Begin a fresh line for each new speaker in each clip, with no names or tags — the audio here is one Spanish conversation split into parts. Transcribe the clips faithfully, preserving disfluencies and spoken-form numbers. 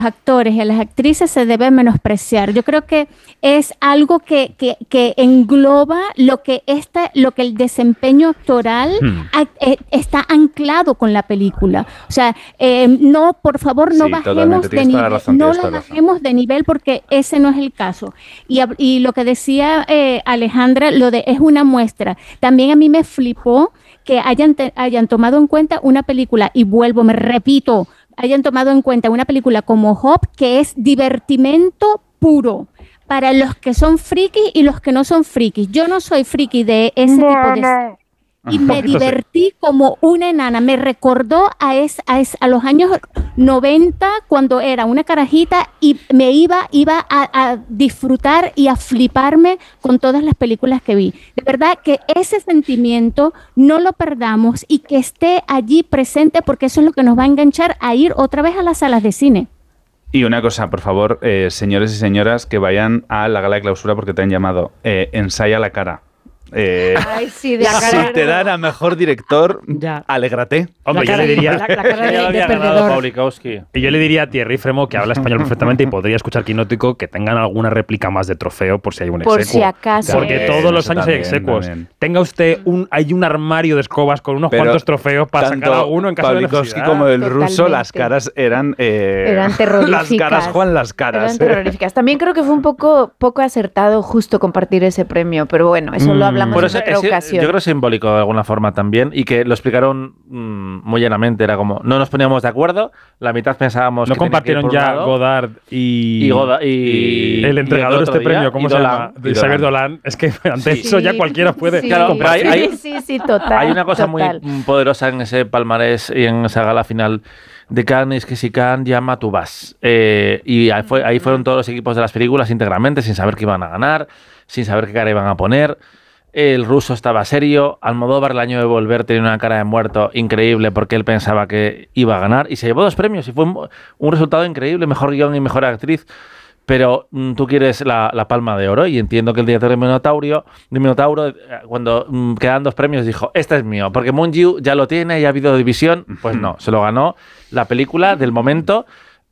actores y a las actrices se debe menospreciar. Yo creo que es algo que, que, que engloba lo que esta, lo que el desempeño actoral hmm. a, eh, está anclado con la película. O sea, eh, no, por favor, no sí, bajemos de nivel, razón, no lo bajemos de nivel porque ese no es el caso. Y, y lo que decía eh, Alejandra, lo de es una muestra. También a mí me flipó que hayan, te, hayan tomado en cuenta una película, y vuelvo, me repito, hayan tomado en cuenta una película como Hop, que es divertimento puro para los que son frikis y los que no son frikis. Yo no soy friki de ese no, tipo de... No. Y me divertí como una enana. Me recordó a, es, a, es, a los años noventa, cuando era una carajita y me iba, iba a, a disfrutar y a fliparme con todas las películas que vi. De verdad que ese sentimiento no lo perdamos y que esté allí presente, porque eso es lo que nos va a enganchar a ir otra vez a las salas de cine.
Y una cosa, por favor, eh, señores y señoras, que vayan a la gala de clausura porque te han llamado. Eh, ensaya la cara. Eh,
Ay, sí, de
si te dan a mejor director, ya. Alégrate.
Hombre, yo le diría
la, la cara de, de perdedor.
Y yo le diría a Thierry Fremont, que habla español perfectamente y podría escuchar Quinótico, que tengan alguna réplica más de trofeo por si hay un exequo.
Por si acaso.
Porque
eh,
todos los años también, hay execuos. También. Tenga usted un, hay un armario de escobas con unos Pero cuantos trofeos para sacar alguno en caso de necesidad.
Como el Totalmente. Ruso, las caras eran eh,
eran terroríficas.
Las caras, Juan, las caras.
Eran terroríficas. También creo que fue un poco, poco acertado justo compartir ese premio, pero bueno, eso mm. lo hablamos en otra ocasión.
Yo creo que es simbólico de alguna forma también, y que lo explicaron mmm, muy llanamente. Era como, no nos poníamos de acuerdo, la mitad pensábamos
no
que
compartieron
tenía que ir por
ya
un lado,
Godard y,
y, Goda, y
el entregador de este
día,
premio, ¿cómo se
Dolan,
llama? De Xavier Dolan. Es que ante
sí.
eso ya cualquiera puede
sí,
claro, pero hay, hay,
sí, sí, sí, total.
Hay una cosa
total.
muy poderosa en ese palmarés y en esa gala final de Cannes, es que si Cannes llama, tú vas. Eh, y ahí, fue, ahí fueron todos los equipos de las películas íntegramente, sin saber que iban a ganar, sin saber qué cara iban a poner. El ruso estaba serio. Almodóvar, el año de volver, tenía una cara de muerto increíble porque él pensaba que iba a ganar y se llevó dos premios y fue un, un resultado increíble, mejor guión y mejor actriz. Pero mm, tú quieres la, la palma de oro, y entiendo que el director de Minotauro, de Minotauro cuando mm, quedan dos premios, dijo, este es mío, porque Moon Yu ya lo tiene, ya ha habido división. Pues no, se lo ganó la película del momento,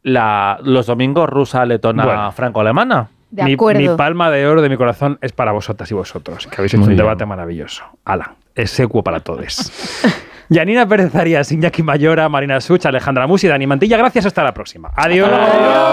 la, los domingos rusa, letona, bueno, franco-alemana.
De
mi,
acuerdo.
mi palma de oro de mi corazón es para vosotras y vosotros, que habéis hecho un debate maravilloso. Ala, execuo para todos. Yanina Pérez Arias, Iñaki Mayora, Marina Such, Alejandra Musi, Dani Mantilla, gracias, hasta la próxima. Adiós.